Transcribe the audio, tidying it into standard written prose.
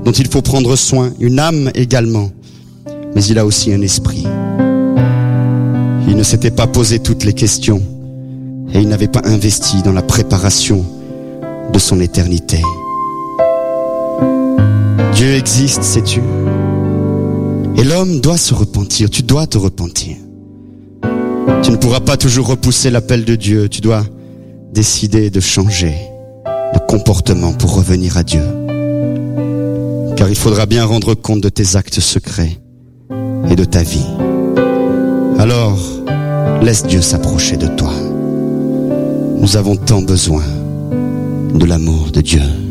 dont il faut prendre soin, une âme également, mais il a aussi un esprit. Il ne s'était pas posé toutes les questions et il n'avait pas investi dans la préparation de son éternité. Dieu existe, sais-tu? Et l'homme doit se repentir, tu dois te repentir. Tu ne pourras pas toujours repousser l'appel de Dieu, tu dois décider de changer de comportement pour revenir à Dieu. Car il faudra bien rendre compte de tes actes secrets et de ta vie. Alors, laisse Dieu s'approcher de toi. Nous avons tant besoin de l'amour de Dieu.